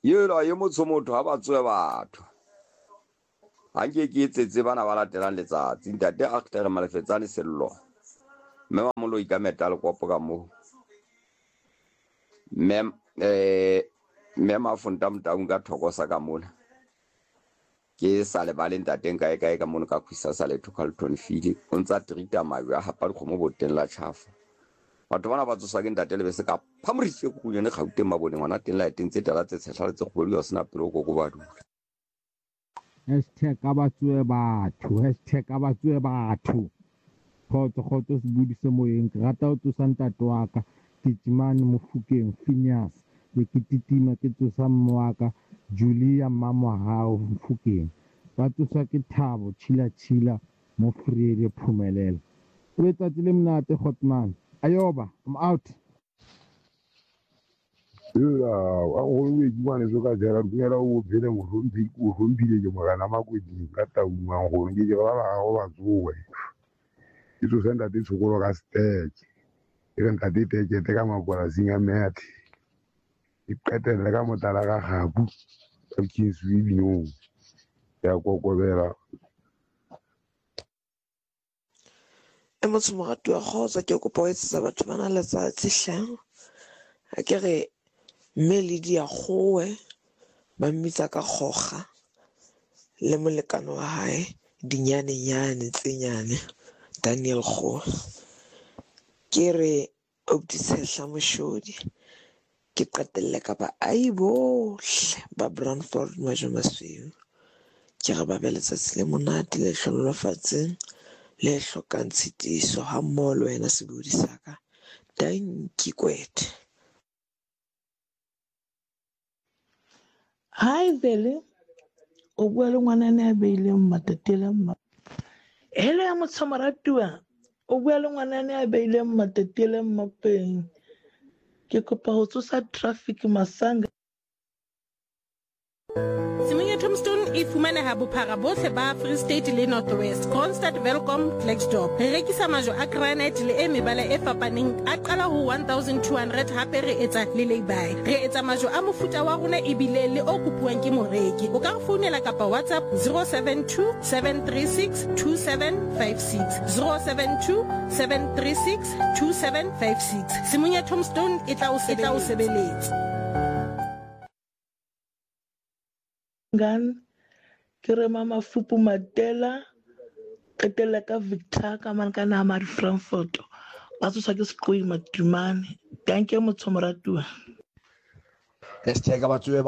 yela ye motsho motho ha ba tswe batho hanke ke etsetse bana ba latelang letsatsi ntate Agter Malefetsane sello mme wa moloi ka metal kopo ka mo mem mafonta mtaung ka thokosa ka mona ke sa le bale ntateng kae ka mona ka khwisa sa le Carlton Field o ntsa trita mayo ha pa dikgomo boteng la tšhafa batho bana ba tsosa ke ntate le bese ka phamorise go yone gauteng mabone ngwana teng la teng tse tala tse tshehla tse kgwedi ya sena pelo go ba dula #abatswe batho khotso se budise moyeng ke rata o tsosa ntate wa ka Titsimane Mofokeng Phineas le ke titima ke tsosa mmaka Julia Mamahao Mofokeng ba tsosa ke Thabo Chila mo Freire Phumelela o etsa le mnate Hotman ayoba I'm out wa go le dimane zo ka jara duela o phele mo rompile ke mogana makwedi ka taungwa go ke ke ba go ba tsowe ke tso senda di tshokolo ka stage e nka di teke ka mapolasing a meathi iqetele ka motala ka gabu ka kinswi bino ya kokobela e motho moratu wa kgotsa ke kopa o etsetsa batho bana letsatsi hleng a ke re mme le dia kgowe ba mmitsa ka kgoga le molekano wa hae dinyanenyane tse nyane Daniel Kgowe ke re Obdisehla Moshodi ke qetelle ka ba ai bohle ba Brandford Majomasweu ke re ba be letsatsi le monate le hlonolofatseng le hlokang tshitiso ha mmoho le wena sebudi sa ka Danki Kwete. Hi Bele o bua le ngwanane a beileng matatele hele ya motshomaratua o bua le ngwanane a beileng matatele mmapeng ke kopa ho tsosa traffic Masanga Simonye Tombstone e fumaneha bophara bohle ba Free State le North West, Kroonstad, Welkom, Klerksdorp. Re rekisa majwe a granite le e mebala e fapaneng a qala ho 1200 hape re etsa le lay-by. Re etsa majwe a mofuta wa rona ebile le o kopuwang ke moreki. O ka re founela kapa WhatsApp 072 736 2756 072 736 2756. Simonye Tombstone e tla o sebeletsa. ke re mama Fupu Matela qetella ka Victor ka man ka nama di Frankfurt ba tsosa ke seqoi matumane danke motshomaratua #abatswe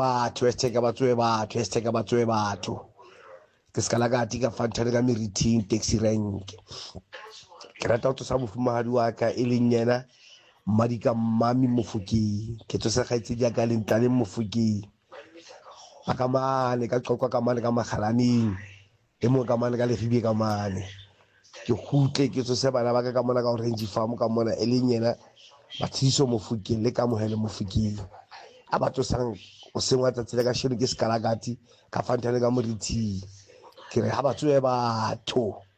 batho ke skala ka tika fantane ka meriting taxi rank ke rata go tsosa mofumahadi wa ka e leng yena Madika Mami Mofokeng ke tsosa gaitse di ka lentale Mofokeng akamane ka qoqwa ka mane ka makgalaneng e mo ka mane ka lehibe ka mane ke khutle ke tso se bana ba ka mona ka Orange Farm ka mona e leng yena Bathiso Mofokeng le ka Mohele Mofokeng a ba tsosang o sengwa tsatsile ka sheno ke skalagati ka fantane ka moriti ke re ha ba tswe batho